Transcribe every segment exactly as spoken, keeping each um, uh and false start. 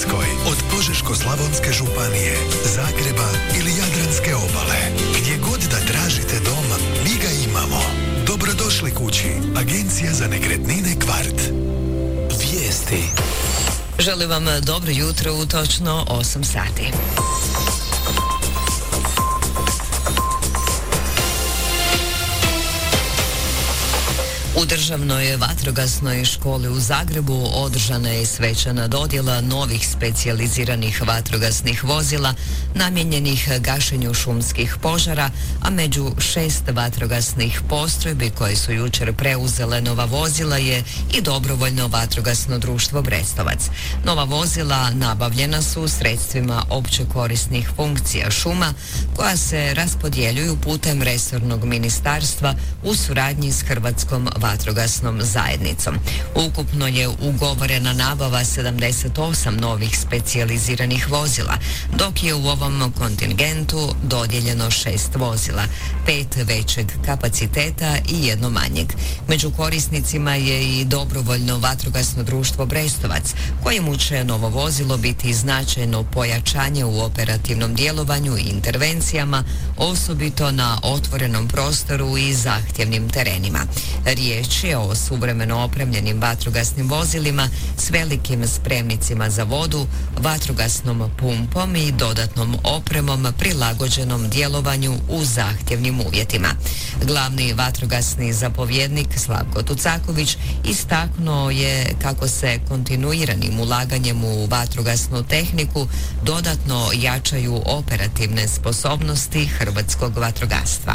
Hrvatskoj, od Požeško-slavonske županije, Zagreba ili Jadranske obale. Gdje god da tražite dom, mi ga imamo. Dobrodošli kući. Agencija za nekretnine Kvart. Vijesti. Želim vam dobro jutro u točno osam sati. U državnoj vatrogasnoj školi u Zagrebu održana je svečana dodjela novih specijaliziranih vatrogasnih vozila namijenjenih gašenju šumskih požara, a među šest vatrogasnih postrojbi koje su jučer preuzele nova vozila je i dobrovoljno vatrogasno društvo Brestovac. Nova vozila nabavljena su sredstvima opće korisnih funkcija šuma koja se raspodjeljuju putem resornog ministarstva u suradnji s Hrvatskom vatrogasnom zajednicom. Ukupno je ugovorena nabava sedamdeset osam novih specijaliziranih vozila, dok je u ovom kontingentu dodijeljeno šest vozila, pet većeg kapaciteta i jedno manjeg. Među korisnicima je i dobrovoljno vatrogasno društvo Brestovac, kojemu će novo vozilo biti značajno pojačanje u operativnom djelovanju i intervencijama, osobito na otvorenom prostoru i zahtjevnim terenima. Riječ je o suvremeno opremljenim vatrogasnim vozilima s velikim spremnicima za vodu, vatrogasnom pumpom i dodatnom opremom prilagođenom djelovanju u zahtjevnim uvjetima. Glavni vatrogasni zapovjednik Slavko Tucaković istaknuo je kako se kontinuiranim ulaganjem u vatrogasnu tehniku dodatno jačaju operativne sposobnosti hrvatskog vatrogastva.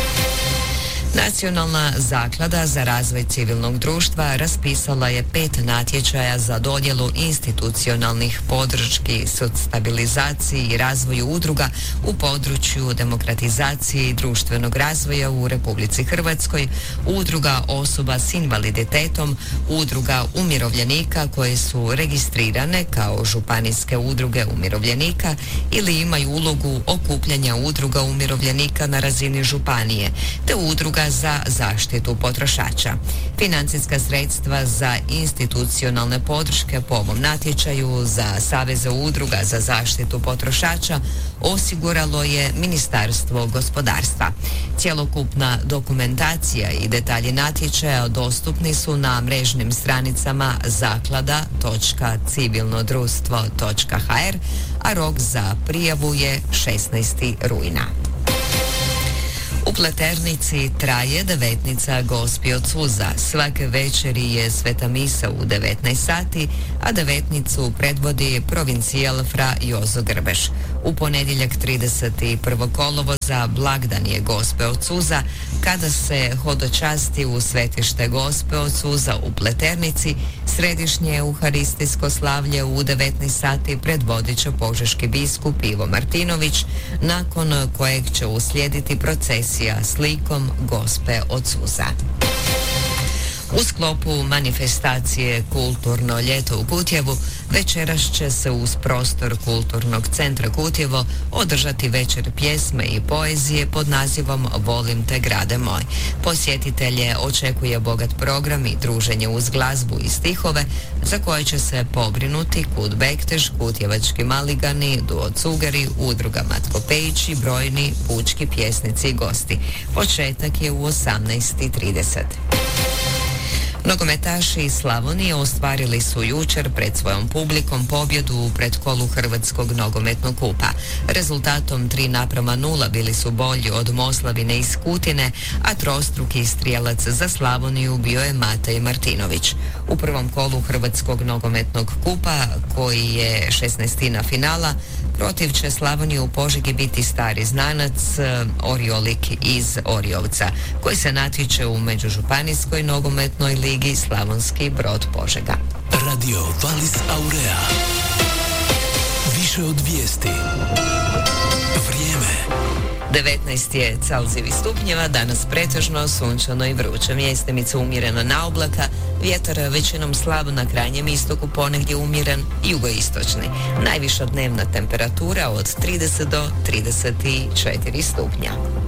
Nacionalna zaklada za razvoj civilnog društva raspisala je pet natječaja za dodjelu institucionalnih podrški stabilizaciji i razvoju udruga u području demokratizacije i društvenog razvoja u Republici Hrvatskoj, udruga osoba s invaliditetom, udruga umirovljenika koje su registrirane kao županijske udruge umirovljenika ili imaju ulogu okupljanja udruga umirovljenika na razini županije, te udruga za zaštitu potrošača. Financijska sredstva za institucionalne podrške po ovom natječaju za Saveze udruga za zaštitu potrošača osiguralo je Ministarstvo gospodarstva. Cjelokupna dokumentacija i detalji natječaja dostupni su na mrežnim stranicama zaklada točka civilno društvo točka ha er, a rok za prijavu je šesnaesti rujna. U Pleternici traje devetnica Gospi od suza. Svake večeri je sveta misa u devetnaest sati, a devetnicu predvodi provincijal fra Jozo Grbeš. U ponedjeljak trideset prvog kolovoza blagdan je Gospe od suza, kada se hodočasti u svetište Gospe od suza u Pleternici. Središnje euharistijsko slavlje u devetnaest sati predvodit će požeški biskup Ivo Martinović, nakon kojeg će uslijediti procesija s likom Gospe od suza. U sklopu manifestacije Kulturno ljeto u Kutjevu večeras će se uz prostor Kulturnog centra Kutjevo održati večer pjesme i poezije pod nazivom Volim te grade moj. Posjetitelje očekuje bogat program i druženje uz glazbu i stihove za koje će se pobrinuti Kud Bektež, Kutjevački maligani, Duo Cugari, udruga Matko Pejić i brojni pučki pjesnici i gosti. Početak je u osamnaest i trideset. Nogometaši iz Slavonije ostvarili su jučer pred svojom publikom pobjedu u pretkolu Hrvatskog nogometnog kupa. Rezultatom tri naprama nula bili su bolji od Moslavine iz Kutine, a trostruki strijelac za Slavoniju bio je Matej Martinović. U prvom kolu Hrvatskog nogometnog kupa, koji je šesnaestina finala, protiv će Slavoniju u Požegi biti stari znanac Oriolik iz Oriovca, koji se natječe u međužupanijskoj nogometnoj ligi Slavonski Brod Požega. Radio Valis Aurea. Više od vijesti. Vrijeme. devetnaest je Celzijevih stupnjeva, danas pretežno, sunčano i vruće. Mjestimice umjereno na oblaka, vjetar većinom slab na krajnjem istoku, ponegdje umjeren jugoistočni. Najviša dnevna temperatura od trideset do trideset četiri stupnja.